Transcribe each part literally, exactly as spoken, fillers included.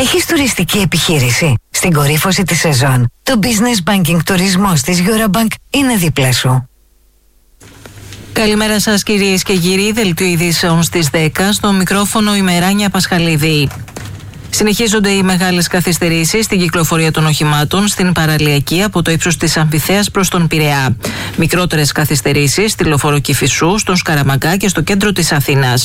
Έχεις τουριστική επιχείρηση? Στην κορύφωση της σεζόν, το Business Banking τουρισμός της Eurobank είναι δίπλα σου. Καλημέρα σας κυρίες και κύριοι, δελτίο ειδήσεων στις δέκα, στο μικρόφωνο η Μεράνια Πασχαλίδη. Συνεχίζονται οι μεγάλες καθυστερήσεις στην κυκλοφορία των οχημάτων στην παραλιακή από το ύψος της Αμφιθέας προς τον Πειραιά. Μικρότερες καθυστερήσεις στη λεωφόρο Κηφισού, στον Σκαραμαγκά και στο κέντρο της Αθήνας.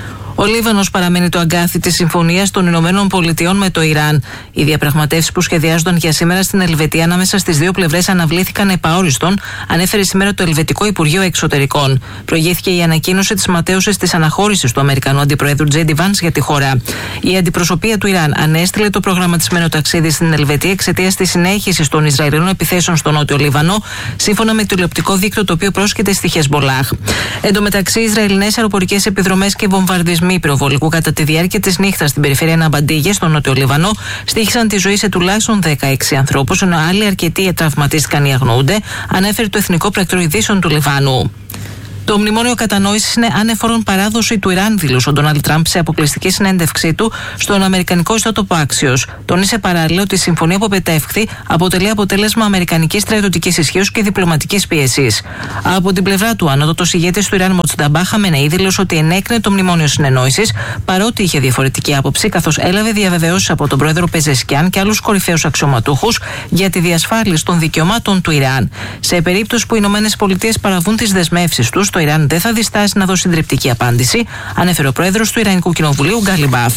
Ο Λίβανος παραμένει το αγκάθι της συμφωνίας των Ηνωμένων Πολιτειών με το Ιράν. Οι διαπραγματεύσεις που σχεδιάζονταν για σήμερα στην Ελβετία ανάμεσα στις δύο πλευρές αναβλήθηκαν επαόριστον, ανέφερε σήμερα το Ελβετικό Υπουργείο Εξωτερικών. Προηγήθηκε η ανακοίνωση της ματέωσης της αναχώρησης του Αμερικανού Αντιπροέδρου Τζέι Ντι Βάνς για τη χώρα. Η αντιπροσωπεία του Ιράν ανέστειλε το προγραμματισμένο ταξίδι στην Ελβετία εξαιτίας της συνέχισης των Ισραηλινών επιθέσεων στο Νότιο Λίβανο, σύμφωνα με το τηλεοπτικό δίκτυο το οποίο πρόσκειται στη Χεσμπολάχ. Εν τω μεταξύ, Ισραηλινές αεροπορικές επιδρομές και βομβαρδισμοί πυροβολικού κατά τη διάρκεια της νύχτας στην περιφέρεια Ναμπαντίγε, στο Νότιο Λίβανο, στοίχησαν τη ζωή σε τουλάχιστον δεκαέξι ανθρώπους, ενώ άλλοι αρκετοί τραυματίστηκαν ή αγνοούνται, ανέφερε το Εθνικό Πρακτορείο Ειδήσεων του Λιβάνου. Το μνημόνιο κατανόησης είναι ανεφόρον παράδοση του Ιράν, δήλωσε ο Ντόναλντ Τραμπ σε αποκλειστική συνέντευξή του στον αμερικανικό ιστότοπο Axios. Τόνισε παράλληλα ότι η συμφωνία που επετεύχθη αποτελεί αποτέλεσμα αμερικανικής στρατιωτικής ισχύως και διπλωματικής πίεσης. Από την πλευρά του, ανώτατος ηγέτης του Ιράν, Μοτζταμπά Χαμενεϊ, δήλωσε ότι ενέκρινε το μνημόνιο συνεννόησης, παρότι είχε διαφορετική άποψη, καθώς έλαβε διαβεβαιώσεις από τον πρόεδρο Πεζεσκιάν και άλλους κορυφαίους αξιωματούχους για τη διασφάλιση των δικαιωμάτων του Ιράν. Σε περίπτωση που οι ΗΠΑ παραβούν τις δεσμεύσεις τους, το Ιράν δεν θα διστάσει να δώσει συντριπτική απάντηση, ανέφερε ο πρόεδρος του Ιρανικού Κοινοβουλίου, Γκάλιμπαφ.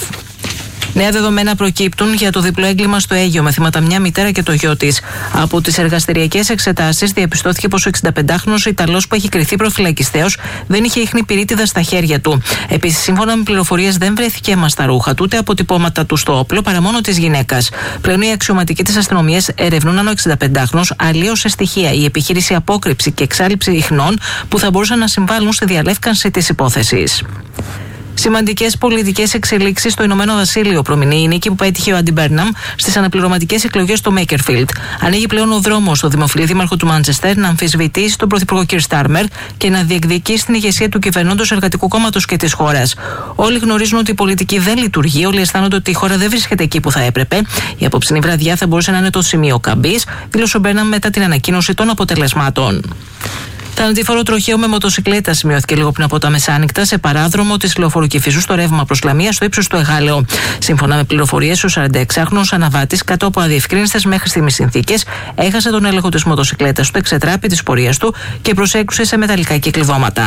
Νέα δεδομένα προκύπτουν για το διπλό έγκλημα στο Αίγυο με θύματα μια μητέρα και το γιο της. Από τις εργαστηριακές εξετάσεις διαπιστώθηκε πως ο εξηνταπεντάχρονος Ιταλός που έχει κριθεί προφυλακιστέως δεν είχε ίχνη πυρίτιδα στα χέρια του. Επίσης, σύμφωνα με πληροφορίες, δεν βρέθηκε αίμα στα ρούχα του, ούτε αποτυπώματα του στο όπλο, παρά μόνο της γυναίκας. Πλέον οι αξιωματικοί της αστυνομίας ερευνούν αν ο εξηνταπεντάχρονος αλλίωσε στοιχεία η επιχείρηση απόκρυψη και εξάλειψη ιχνών που θα μπορούσαν να συμβάλλουν στη διαλεύκανση της υπόθεσης. Σημαντικές πολιτικές εξελίξεις στο Ηνωμένο Βασίλειο προμηνύει η νίκη που πέτυχε ο Άντι Μπέρναμ στις αναπληρωματικές εκλογές στο Μέικερφιλντ. Ανοίγει πλέον ο δρόμος στο δημοφιλή δήμαρχο του Μάντσεστερ να αμφισβητήσει τον πρωθυπουργό Κιρ Στάρμερ και να διεκδικήσει την ηγεσία του κυβερνώντος εργατικού κόμματος και της χώρας. Όλοι γνωρίζουν ότι η πολιτική δεν λειτουργεί, όλοι αισθάνονται ότι η χώρα δεν βρίσκεται εκεί που θα έπρεπε. Η απόψινή βραδιά θα μπορούσε να είναι το σημείο καμπής, δήλωσε ο Μπέρναμ μετά την ανακοίνωση των αποτελεσμάτων. Θανατηφόρο τροχαίο με μοτοσικλέτα σημειώθηκε λίγο πριν από τα μεσάνυχτα σε παράδρομο της λεωφόρου Κηφισού στο ρεύμα προς Λαμία στο ύψος του Εγάλεο. Σύμφωνα με πληροφορίες, ο σαρανταεξάχρονος αναβάτης, κάτω από αδιευκρίνιστες μέχρι στιγμής συνθήκες, έχασε τον έλεγχο της μοτοσικλέτας του, εξετράπη της πορείας του και προσέκρουσε σε μεταλλικά κυκλειδώματα.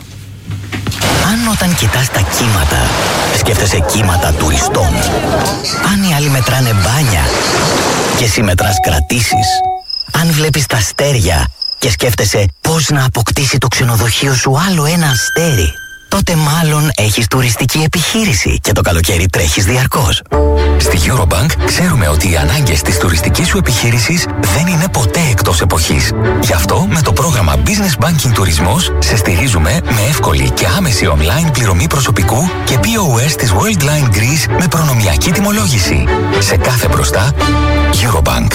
Αν όταν κοιτάς τα κύματα, σκέφτεσαι κύματα τουριστών. Αν οι άλλοι μετράνε μπάνια και εσύ μετράς κρατήσεις. Αν βλέπεις τα αστέρια και σκέφτεσαι πώς να αποκτήσει το ξενοδοχείο σου άλλο ένα αστέρι, τότε μάλλον έχεις τουριστική επιχείρηση και το καλοκαίρι τρέχεις διαρκώς. Στη Eurobank ξέρουμε ότι οι ανάγκες της τουριστικής σου επιχείρησης δεν είναι ποτέ εκτός εποχής. Γι' αυτό με το πρόγραμμα Business Banking Τουρισμός σε στηρίζουμε με εύκολη και άμεση online πληρωμή προσωπικού και πι ο ες της Worldline Greece με προνομιακή τιμολόγηση. Σε κάθε μπροστά, Eurobank.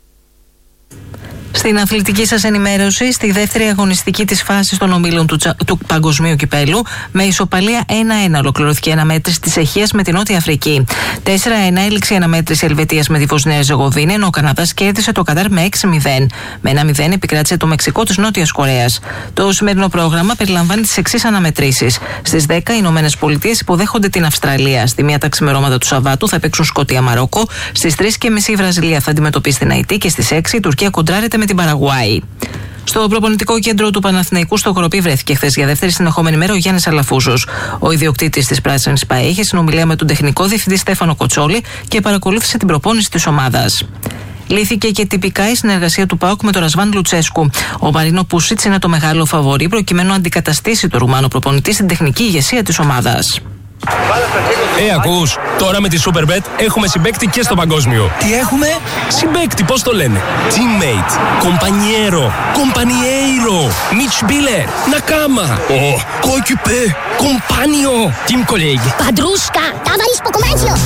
Στην αθλητική σας ενημέρωση, στη δεύτερη αγωνιστική της φάσης των ομίλων του, τσα... του Παγκοσμίου Κυπέλου, με ισοπαλία ένα ένα ολοκληρώθηκε η αναμέτρηση της Τσεχίας με την Νότια Αφρική. τέσσερα ένα έληξε η αναμέτρηση Ελβετίας με τη Βοσνία Ερζεγοβίνη, ενώ ο Καναδάς κέρδισε το Κατάρ με έξι μηδέν. Με ένα μηδέν επικράτησε το Μεξικό της Νότιας Κορέας. Το σημερινό πρόγραμμα περιλαμβάνει τις εξής αναμετρήσεις. Στις δέκα οι Ηνωμένες Πολιτείες υποδέχονται την Αυστραλία. Στη μία τα ξημερώματα του Σαββάτου θα παίξουν Σκωτία Μαρόκο. Στις τρεις και μισή η Βραζιλία θα αντιμετωπίσει την Αϊτή και στις έξι η Τουρκία κοντράρεται με την Παραγουάη. Στο προπονητικό κέντρο του Παναθηναϊκού στο Κοροπή βρέθηκε χθες για δεύτερη συνεχόμενη μέρα ο Γιάννης Αλαφούζος. Ο ιδιοκτήτης της Πράσινης ΠΑΕ είχε συνομιλία με τον τεχνικό διευθυντή Στέφανο Κοτσόλη και παρακολούθησε την προπόνηση της ομάδας. Λύθηκε και τυπικά η συνεργασία του ΠΑΟΚ με τον Ρασβάν Λουτσέσκου. Ο Μαρίνο Πούσιτς είναι το μεγάλο φαβορί προκειμένου να αντικαταστήσει τον Ρουμάνο προπονητή στην τεχνική ηγεσία της ομάδας. Ε, ακούς, τώρα με τη Superbet έχουμε συμπαίκτη και στο παγκόσμιο. Τι έχουμε? Συμπαίκτη, πώς το λένε? Teammate, compañero, compañero, Mitspieler, Nakama, Oh, coéquipier, compagnon, team colleague. Padruszka, towarzysz po komandzie, co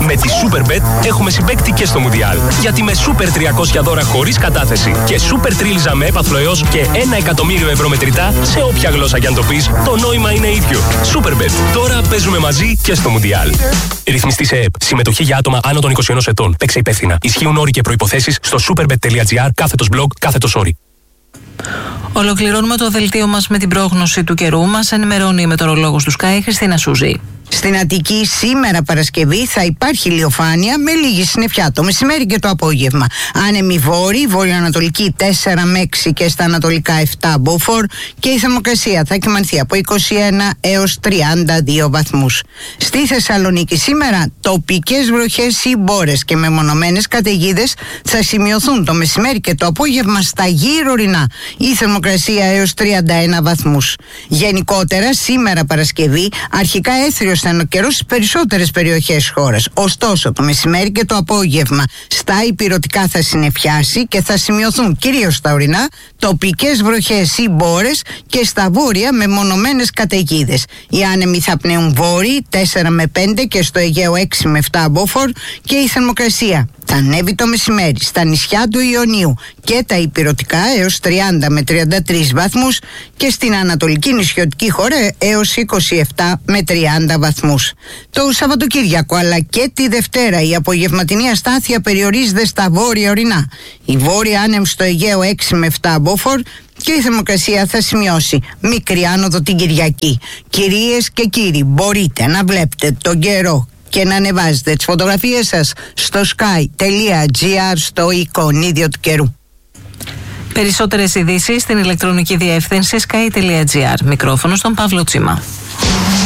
Με τη Superbet έχουμε συμπαίκτη και στο Μουντιάλ. Γιατί με Super τριακόσια δώρα χωρίς κατάθεση και Super τρίλιζα με έπαθλο έως και ένα εκατομμύριο ευρώ μετρητά σε όποια γλώσσα κι αν το πεις, το νόημα είναι ίδιο. Superbet. Τώρα παίζουμε μαζί και στο Μουντιάλ. Ρυθμιστή σε ΕΕΠ. Συμμετοχή για άτομα άνω των είκοσι ενός ετών. Παίξε υπεύθυνα. Ισχύουν όροι και προϋποθέσεις στο superbet.gr κάθετος blog κάθετος όροι. Ολοκληρώνουμε το δελτίο μας με την πρόγνωση του καιρού. Μας ενημερώνει η μετεωρολόγος του Sky, Χριστίνα Σούζη. Στην Αττική σήμερα Παρασκευή θα υπάρχει ηλιοφάνεια με λίγη συννεφιά το μεσημέρι και το απόγευμα. Άνεμη βόρη, βορειοανατολική τέσσερα με έξι και στα ανατολικά επτά μποφόρ και η θερμοκρασία θα κυμανθεί από είκοσι ένα έως τριάντα δύο βαθμούς. Στη Θεσσαλονίκη σήμερα τοπικές βροχές ή μπόρες και μεμονωμένες καταιγίδες θα σημειωθούν το μεσημέρι και το απόγευμα στα γύρω ορεινά. Η θερμοκρασία έως τριάντα ένα βαθμούς. Γενικότερα σήμερα Παρασκευή αρχικά έθριος θα είναι ο καιρός στις περισσότερες περιοχές χώρας. Ωστόσο το μεσημέρι και το απόγευμα στα ηπειρωτικά θα συννεφιάσει και θα σημειωθούν κυρίως στα ορεινά τοπικές βροχές ή μπόρες και στα βόρεια μεμονωμένες καταιγίδες. Οι άνεμοι θα πνέουν βόρειοι τέσσερα με πέντε και στο Αιγαίο έξι με επτά μποφόρ και η θερμοκρασία θα ανέβει το μεσημέρι στα νησιά του Ιωνίου και τα ηπειρωτικά έως τριάντα με τριάντα τρεις βαθμούς και στην ανατολική νησιωτική χώρα έως είκοσι επτά με τριάντα βαθμούς. Το Σαββατοκύριακο αλλά και τη Δευτέρα η απογευματινή αστάθεια περιορίζεται στα βόρεια ορεινά. Η βόρεια άνεμη στο Αιγαίο έξι με επτά μποφόρ και η θερμοκρασία θα σημειώσει μικρή άνοδο την Κυριακή. Κυρίες και κύριοι, μπορείτε να βλέπετε τον καιρό και να ανεβάζετε τις φωτογραφίες σας στο sky.gr στο εικονίδιο του καιρού. Περισσότερες ειδήσεις στην ηλεκτρονική διεύθυνση sky.gr. Μικρόφωνο στον Παύλο Τσίμα.